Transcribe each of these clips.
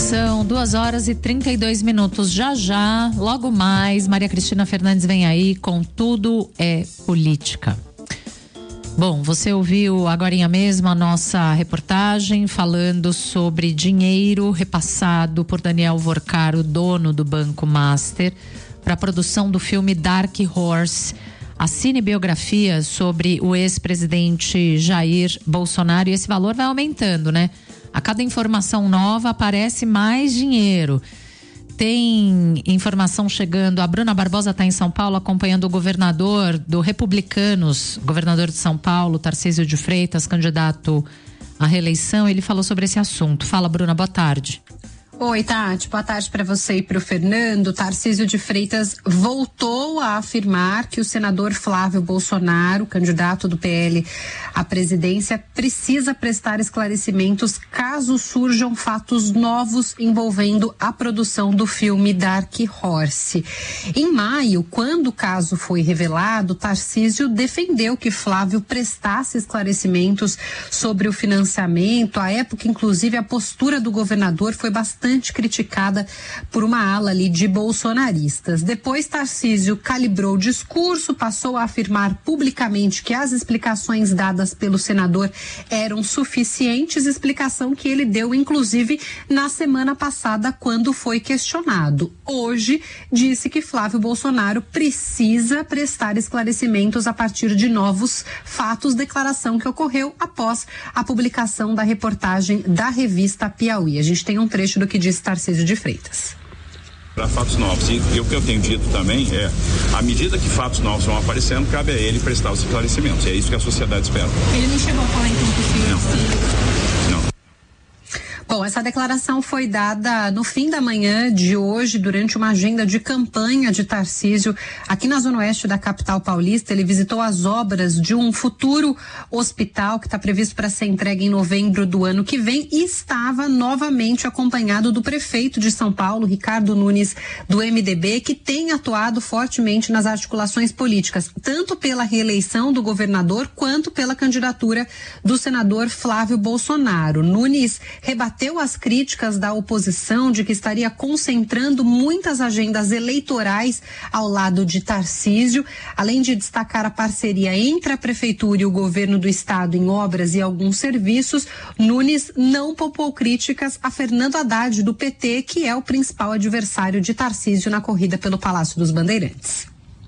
São 2h32. Já, logo mais, Maria Cristina Fernandes vem aí com Tudo é Política. Bom, você ouviu agorinha mesmo a nossa reportagem falando sobre dinheiro repassado por Daniel Vorcaro, dono do Banco Master, para a produção do filme Dark Horse, a cinebiografia sobre o ex-presidente Jair Bolsonaro, e esse valor vai aumentando, né? A cada informação nova aparece mais dinheiro. Tem informação chegando, a Bruna Barbosa está em São Paulo acompanhando o governador do Republicanos, governador de São Paulo, Tarcísio de Freitas, candidato à reeleição. Ele falou sobre esse assunto. Fala, Bruna, boa tarde. Oi, Tati, boa tarde para você e para o Fernando. Tarcísio de Freitas voltou a afirmar que o senador Flávio Bolsonaro, candidato do PL à presidência, precisa prestar esclarecimentos caso surjam fatos novos envolvendo a produção do filme Dark Horse. Em maio, quando o caso foi revelado, Tarcísio defendeu que Flávio prestasse esclarecimentos sobre o financiamento. À época, inclusive, a postura do governador foi bastante criticada por uma ala ali de bolsonaristas. Depois, Tarcísio calibrou o discurso, passou a afirmar publicamente que as explicações dadas pelo senador eram suficientes, explicação que ele deu, inclusive, na semana passada, quando foi questionado. Hoje, disse que Flávio Bolsonaro precisa prestar esclarecimentos a partir de novos fatos, declaração que ocorreu após a publicação da reportagem da revista Piauí. A gente tem um trecho do que disse Tarcísio de Freitas. Para fatos novos, e o que eu tenho dito também é, à medida que fatos novos vão aparecendo, cabe a ele prestar os esclarecimentos, e é isso que a sociedade espera. Ele não chegou a falar então que o filme Não. Bom, essa declaração foi dada no fim da manhã de hoje, durante uma agenda de campanha de Tarcísio aqui na zona oeste da capital paulista. Ele visitou as obras de um futuro hospital que está previsto para ser entregue em novembro do ano que vem e estava novamente acompanhado do prefeito de São Paulo, Ricardo Nunes, do MDB, que tem atuado fortemente nas articulações políticas, tanto pela reeleição do governador quanto pela candidatura do senador Flávio Bolsonaro. Nunes rebateu as críticas da oposição de que estaria concentrando muitas agendas eleitorais ao lado de Tarcísio, além de destacar a parceria entre a prefeitura e o governo do estado em obras e alguns serviços. Nunes não poupou críticas a Fernando Haddad, do PT, que é o principal adversário de Tarcísio na corrida pelo Palácio dos Bandeirantes.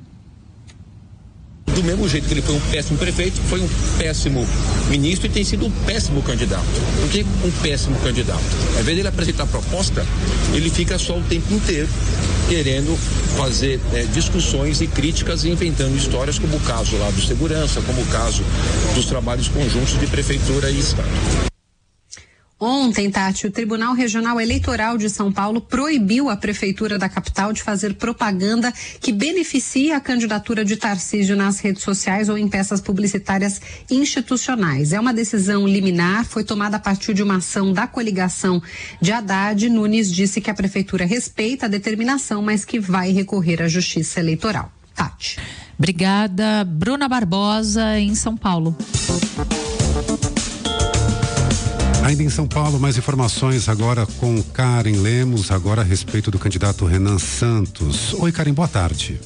Do mesmo jeito que ele foi um péssimo prefeito, foi um péssimo ministro e tem sido um péssimo candidato. Por que um péssimo candidato? Ao invés dele apresentar proposta, ele fica só o tempo inteiro querendo fazer discussões e críticas e inventando histórias, como o caso lá do segurança, como o caso dos trabalhos conjuntos de prefeitura e estado. Ontem, Tati, o Tribunal Regional Eleitoral de São Paulo proibiu a prefeitura da capital de fazer propaganda que beneficie a candidatura de Tarcísio nas redes sociais ou em peças publicitárias institucionais. É uma decisão liminar, foi tomada a partir de uma ação da coligação de Haddad. Nunes disse que a prefeitura respeita a determinação, mas que vai recorrer à Justiça Eleitoral. Tati. Obrigada, Bruna Barbosa, em São Paulo. Ainda em São Paulo, mais informações agora com Karen Lemos, agora a respeito do candidato Renan Santos. Oi, Karen, boa tarde.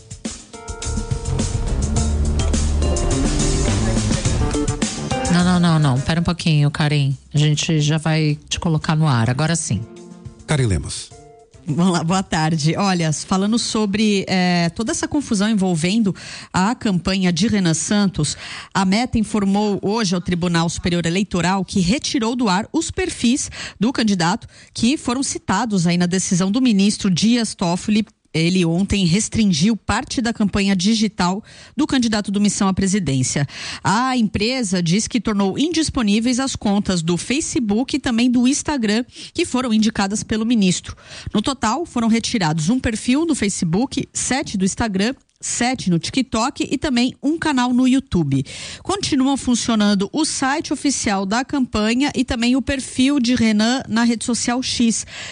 Não, pera um pouquinho, Karen. A gente já vai te colocar no ar, agora sim. Karen Lemos. Vamos lá, boa tarde. Olha, falando sobre toda essa confusão envolvendo a campanha de Renan Santos, a Meta informou hoje ao Tribunal Superior Eleitoral que retirou do ar os perfis do candidato que foram citados aí na decisão do ministro Dias Toffoli. Ele ontem restringiu parte da campanha digital do candidato do Missão à presidência. A empresa diz que tornou indisponíveis as contas do Facebook e também do Instagram, que foram indicadas pelo ministro. No total, foram retirados um perfil no Facebook, 7 do Instagram, 7 no TikTok e também um canal no YouTube. Continuam funcionando o site oficial da campanha e também o perfil de Renan na rede social X.